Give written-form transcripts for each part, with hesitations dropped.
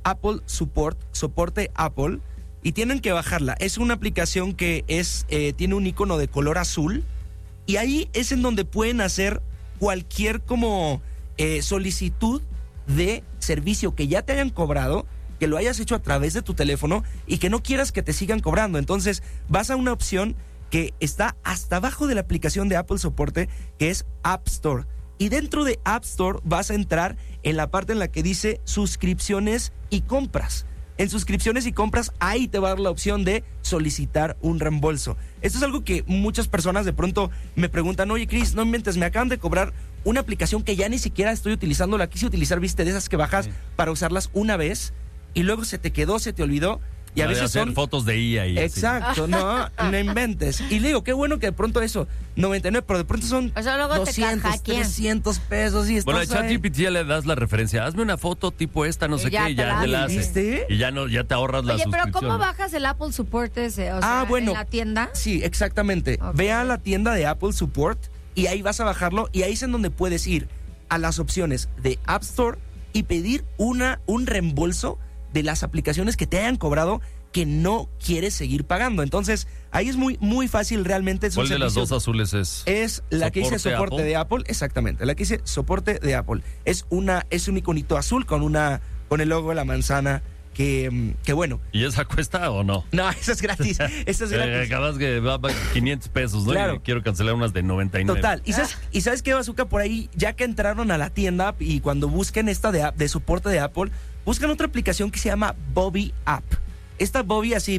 Apple Support, soporte Apple, y tienen que bajarla. Es una aplicación que tiene un icono de color azul, y ahí es en donde pueden hacer cualquier como solicitud de servicio que ya te hayan cobrado, que lo hayas hecho a través de tu teléfono y que no quieras que te sigan cobrando. Entonces vas a una opción que está hasta abajo de la aplicación de Apple Soporte, que es App Store. Y dentro de App Store vas a entrar en la parte en la que dice suscripciones y compras. En suscripciones y compras, ahí te va a dar la opción de solicitar un reembolso. Esto es algo que muchas personas de pronto me preguntan: oye, Cris, no inventes, me acaban de cobrar una aplicación que ya ni siquiera estoy utilizando, la quise utilizar, viste, de esas que bajas para usarlas una vez y luego se te quedó, se te olvidó. Y a veces hacer son fotos de IA y exacto, así. no inventes. Y le digo, qué bueno que de pronto eso, 99, pero de pronto son o sea, luego 200, 300 pesos. Y bueno, a ChatGPT ya le das la referencia. Hazme una foto tipo esta, no sé qué, y ya te la hace. ¿Viste? Y ya te ahorras la suscripción. Oye, pero ¿cómo bajas el Apple Support ese? O sea, bueno, ¿en la tienda? Sí, exactamente. Okay. Ve a la tienda de Apple Support y ahí vas a bajarlo, y ahí es en donde puedes ir a las opciones de App Store y pedir un reembolso de las aplicaciones que te hayan cobrado que no quieres seguir pagando. Entonces, ahí es muy, muy fácil realmente. ¿Cuál de las dos azules es? Es la que dice soporte Apple? de Apple, exactamente. La que dice soporte de Apple. Es un iconito azul con el logo de la manzana que bueno. ¿Y esa cuesta o no? No, esa es gratis. Esa es gratis. Acabas que va 500 pesos, ¿no? Claro. Y quiero cancelar unas de 99. Total. ¿Y sabes qué, Bazooka? Por ahí, ya que entraron a la tienda y cuando busquen esta de soporte de Apple, buscan otra aplicación que se llama Bobby App. Esta Bobby, así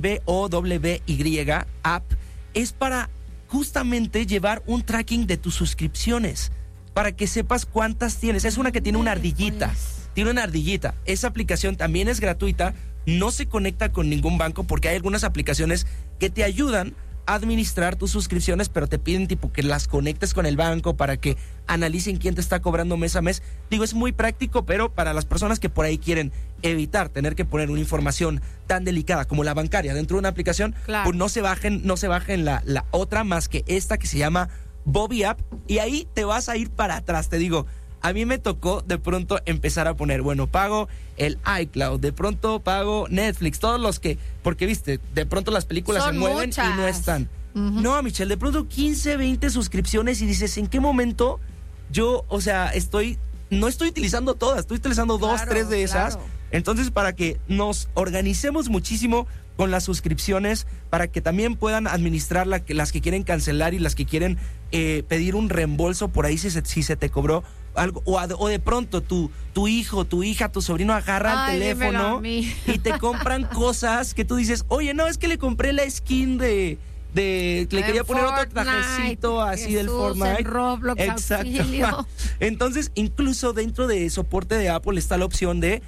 BOWY App, es para justamente llevar un tracking de tus suscripciones, para que sepas cuántas tienes. Es una que tiene una ardillita. Tiene una ardillita. Esa aplicación también es gratuita, no se conecta con ningún banco, porque hay algunas aplicaciones que te ayudan a administrar tus suscripciones, pero te piden tipo que las conectes con el banco para que analicen quién te está cobrando mes a mes. Digo, es muy práctico, pero para las personas que por ahí quieren evitar tener que poner una información tan delicada como la bancaria dentro de una aplicación, claro, pues no se bajen la otra más que esta que se llama Bobby App, y ahí te vas a ir para atrás. Te digo, a mí me tocó de pronto empezar a poner, bueno, pago el iCloud, de pronto pago Netflix, todos los que, porque viste, de pronto las películas son se mueven muchas y no están. No, Michelle, de pronto 15, 20 suscripciones y dices, ¿en qué momento yo, o sea, no estoy utilizando todas, estoy utilizando dos, tres de esas? Claro. Entonces, para que nos organicemos muchísimo con las suscripciones, para que también puedan administrar las que quieren cancelar y las que quieren pedir un reembolso por ahí si se te cobró algo, o de pronto tu hijo, tu hija, tu sobrino agarra el teléfono y te compran cosas que tú dices, oye, no, es que le compré la skin le quería poner otro trajecito así del Fortnite. En Roblox, exacto. auxilio. Entonces, incluso dentro de soporte de Apple está la opción de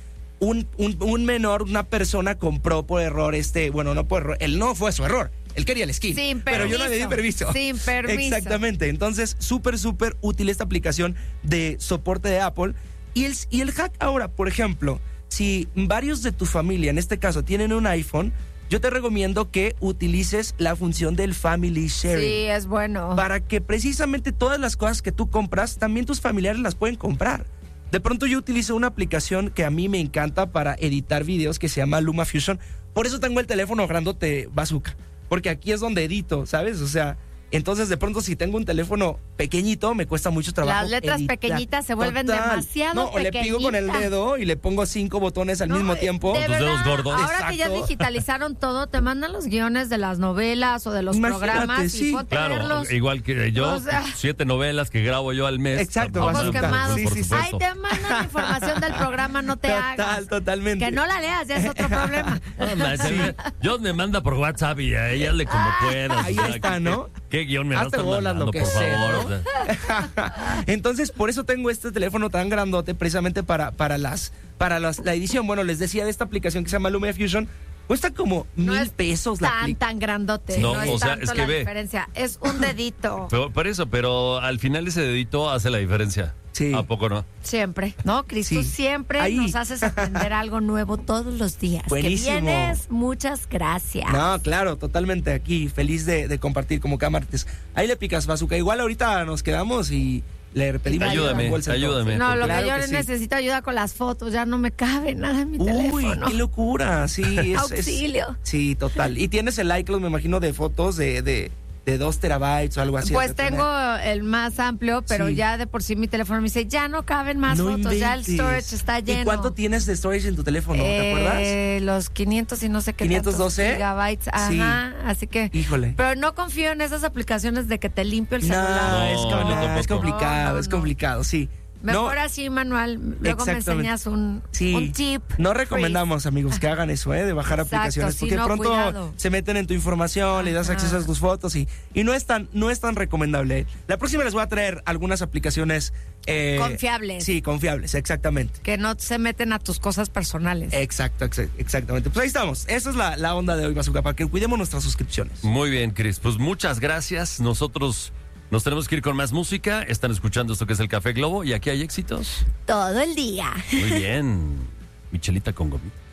un menor, una persona compró por error bueno, no por error, él no fue su error, él quería el skin. Sin pero yo no le di permiso. Sin permiso. Exactamente. Entonces, súper útil esta aplicación de soporte de Apple. Y el hack ahora, por ejemplo, si varios de tu familia, en este caso, tienen un iPhone, yo te recomiendo que utilices la función del Family Sharing. Sí, es bueno. Para que precisamente todas las cosas que tú compras, también tus familiares las pueden comprar. De pronto yo utilizo una aplicación que a mí me encanta para editar videos que se llama LumaFusion. Por eso tengo el teléfono grandote, Bazooka. Porque aquí es donde edito, ¿sabes? O sea, entonces de pronto si tengo un teléfono pequeñito, me cuesta mucho trabajo. Las letras editar. pequeñitas se vuelven demasiado o le pequeñitas. pico con el dedo y le pongo 5 botones al mismo tiempo. De tus dedos verdad, gordos. Ahora que ya Exacto. digitalizaron todo, te mandan los guiones de las novelas o de los Imagínate, programas sí. y ponte a Claro, verlos. igual que yo, O sea, 7 novelas que grabo yo al mes. Exacto, ojos Bazooka. quemados. Sí, por sí, sí. Ahí supuesto. te mandan la información del programa, no te hagas. Totalmente. Que no la leas, ya es otro problema. Yo me manda por WhatsApp y a ella le como puedas. Ahí o sea, está, ¿no? ¿Qué guión me Hazte vas a bolas, mandando, lo que por sea, favor? ¿no? O sea, Entonces, por eso tengo este teléfono tan grandote, precisamente para la edición. Bueno, les decía de esta aplicación que se llama LumaFusion, cuesta como No es $1,000 la tan grandote. No, No, es o sea, tanto es que la ve. diferencia. Es un dedito. por eso, pero al final ese dedito hace la diferencia. Sí. ¿A poco no? Siempre, ¿no, Cris? Sí. Tú siempre Ahí. nos haces aprender algo nuevo todos los días. Buenísimo. Que vienes, muchas gracias. No, claro, totalmente aquí, feliz de compartir como cada martes. Ahí le picas, Bazooka. Igual ahorita nos quedamos y le pedimos Ayúdame. No, lo Claro que yo que sí. necesito ayuda con las fotos, ya no me cabe nada en mi teléfono. Qué locura, sí. Auxilio. Sí, total. Y tienes el iCloud, me imagino, de fotos de 2 terabytes o algo así. Pues tengo el más amplio, pero Sí. ya de por sí mi teléfono me dice, ya no caben más No fotos, ya el inventes. storage está lleno. ¿Y cuánto tienes de storage en tu teléfono? ¿Te acuerdas? Los 500 y no sé qué 512 tantos gigabytes. Sí. Ajá, así que... Híjole. Pero no confío en esas aplicaciones de que te limpio el No, celular. es, No, como- yo tampoco. es complicado, No, es no. complicado, sí. Mejor No, así, Manuel. Luego me Exactamente. enseñas un tip. No recomendamos, amigos, que hagan eso, de bajar Exacto, aplicaciones, sí, porque no, pronto cuidado. se meten en tu información, le das Ajá. acceso a tus fotos y no es tan recomendable. La próxima les voy a traer algunas aplicaciones Confiables. Sí, confiables, exactamente. Que no se meten a tus cosas personales. Exactamente. Pues ahí estamos. Esa es la onda de hoy, Bazooka, para que cuidemos nuestras suscripciones. Muy bien, Cris. Pues muchas gracias. Nosotros nos tenemos que ir con más música. Están escuchando esto que es el Café Globo y aquí hay éxitos. Todo el día. Muy bien. Michelita con gomita.